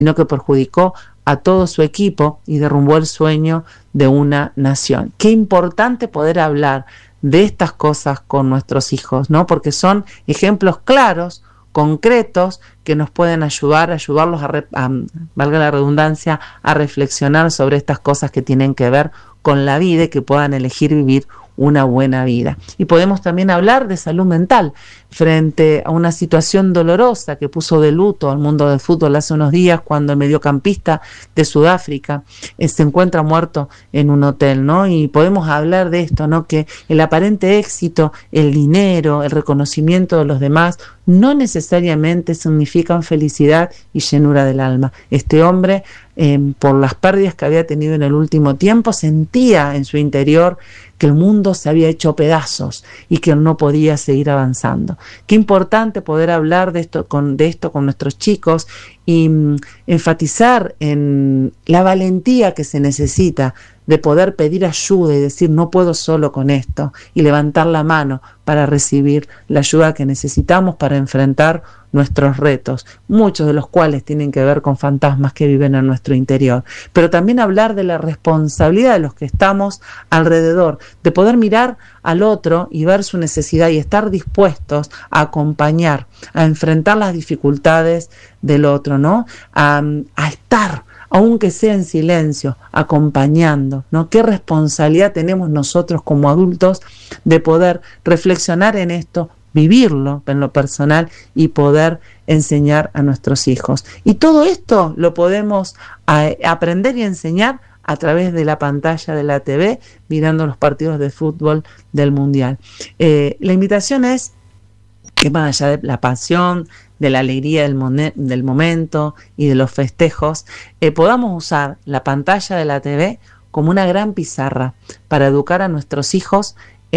sino que perjudicó a todo su equipo y derrumbó el sueño de una nación. Qué importante poder hablar de estas cosas con nuestros hijos, ¿no? Porque son ejemplos claros, concretos, que nos pueden ayudarlos valga la redundancia, a reflexionar sobre estas cosas que tienen que ver con la vida y que puedan elegir vivir una buena vida. Y podemos también hablar de salud mental frente a una situación dolorosa que puso de luto al mundo del fútbol hace unos días, cuando el mediocampista de Sudáfrica se encuentra muerto en un hotel, ¿no? Y podemos hablar de esto, ¿no? Que el aparente éxito, el dinero, el reconocimiento de los demás no necesariamente significan felicidad y llenura del alma. Este hombre, por las pérdidas que había tenido en el último tiempo, sentía en su interior que el mundo se había hecho pedazos y que no podía seguir avanzando. Qué importante poder hablar de esto con nuestros chicos y enfatizar en la valentía que se necesita de poder pedir ayuda y decir no puedo solo con esto, y levantar la mano para recibir la ayuda que necesitamos para enfrentar nuestros retos, muchos de los cuales tienen que ver con fantasmas que viven en nuestro interior. Pero también hablar de la responsabilidad de los que estamos alrededor, de poder mirar al otro y ver su necesidad y estar dispuestos a acompañar, a enfrentar las dificultades del otro, ¿no? A estar, aunque sea en silencio, acompañando, ¿no? Qué responsabilidad tenemos nosotros como adultos de poder reflexionar en esto, vivirlo en lo personal y poder enseñar a nuestros hijos. Y todo esto lo podemos aprender y enseñar a través de la pantalla de la TV, mirando los partidos de fútbol del Mundial. La invitación es que, más allá de la pasión, de la alegría del momento y de los festejos, podamos usar la pantalla de la TV como una gran pizarra para educar a nuestros hijos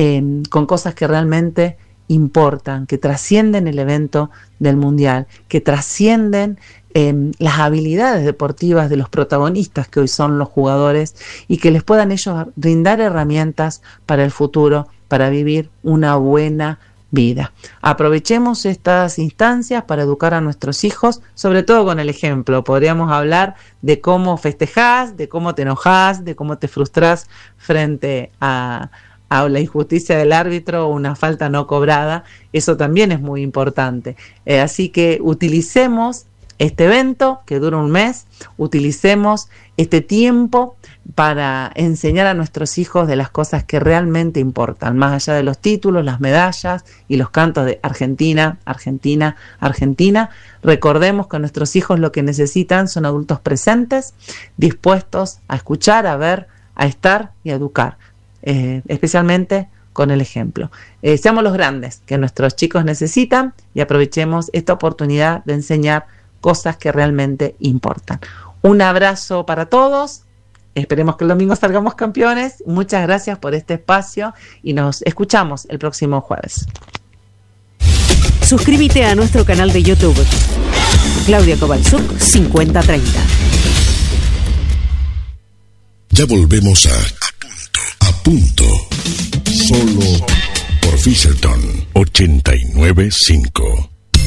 con cosas que realmente importan, que trascienden el evento del Mundial, que trascienden las habilidades deportivas de los protagonistas que hoy son los jugadores, y que les puedan ellos brindar herramientas para el futuro, para vivir una buena vida. Aprovechemos estas instancias para educar a nuestros hijos, sobre todo con el ejemplo. Podríamos hablar de cómo festejás, de cómo te enojás, de cómo te frustrás frente a la injusticia del árbitro o una falta no cobrada. Eso también es muy importante. Así que utilicemos este evento que dura un mes, utilicemos este tiempo para enseñar a nuestros hijos de las cosas que realmente importan, más allá de los títulos, las medallas y los cantos de Argentina, Argentina, Argentina. Recordemos que nuestros hijos lo que necesitan son adultos presentes, dispuestos a escuchar, a ver, a estar y a educar, especialmente con el ejemplo. Seamos los grandes que nuestros chicos necesitan y aprovechemos esta oportunidad de enseñar cosas que realmente importan. Un abrazo para todos. Esperemos que el domingo salgamos campeones. Muchas gracias por este espacio y nos escuchamos el próximo jueves. Suscríbete a nuestro canal de YouTube. Claudia Kowalczuk 5030. Ya volvemos a punto. Solo por Fisherton 89.5.